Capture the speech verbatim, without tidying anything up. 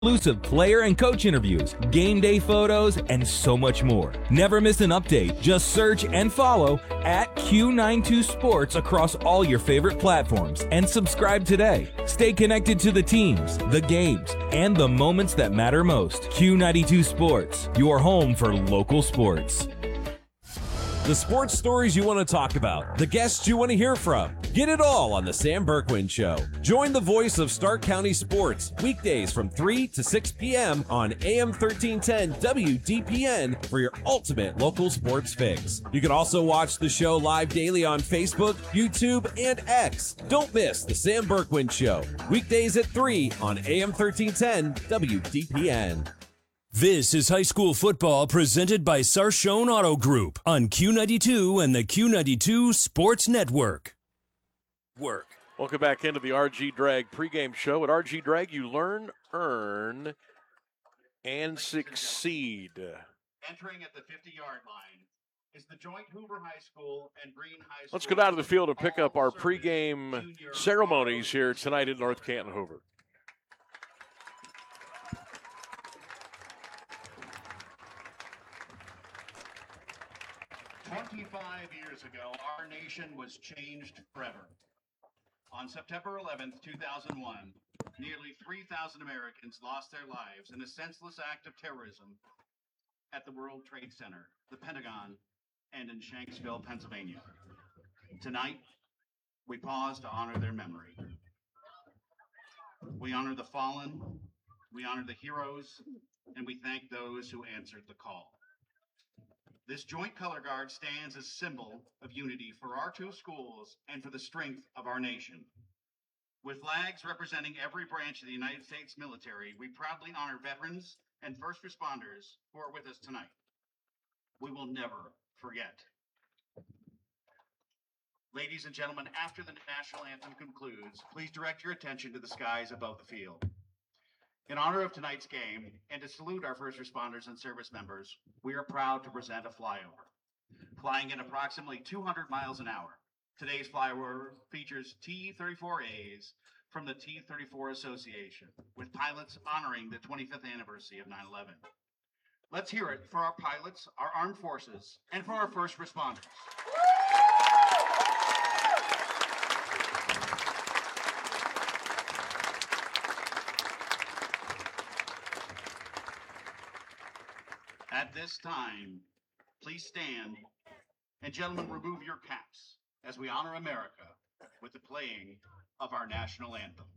Exclusive player and coach interviews, game day photos, and so much more. Never miss an update. Just search and follow at Q ninety-two Sports across all your favorite platforms and subscribe today. Stay connected to the teams, the games, and the moments that matter most. Q ninety-two Sports, your home for local sports. The sports stories you want to talk about, the guests you want to hear from. Get it all on the Sam Berkwin Show. Join the voice of Stark County sports weekdays from three to six p.m. on A M thirteen ten W D P N for your ultimate local sports fix. You can also watch the show live daily on Facebook, YouTube, and X. Don't miss the Sam Berkwin Show weekdays at three on A M thirteen ten W D P N. This is high school football presented by Sarshone Auto Group on Q ninety-two and the Q ninety-two Sports Network. Work. Welcome back into the R G Drag pregame show. At R G Drag, you learn, earn, and succeed. Entering at the fifty-yard line is the joint Hoover High School and Green High School. Let's go down to the field and pick up our pregame ceremonies here tonight at North Canton Hoover. twenty-five years ago, our nation was changed forever. On September eleventh, two thousand one, nearly three thousand Americans lost their lives in a senseless act of terrorism at the World Trade Center, the Pentagon, and in Shanksville, Pennsylvania. Tonight, we pause to honor their memory. We honor the fallen, we honor the heroes, and we thank those who answered the call. This joint color guard stands as symbol of unity for our two schools and for the strength of our nation. With flags representing every branch of the United States military, we proudly honor veterans and first responders who are with us tonight. We will never forget. Ladies and gentlemen, after the national anthem concludes, please direct your attention to the skies above the field. In honor of tonight's game, and to salute our first responders and service members, we are proud to present a flyover. Flying at approximately two hundred miles an hour, today's flyover features T thirty-four A's from the T thirty-four Association, with pilots honoring the twenty-fifth anniversary of nine eleven. Let's hear it for our pilots, our armed forces, and for our first responders. At this time, please stand, and gentlemen, remove your caps as we honor America with the playing of our national anthem.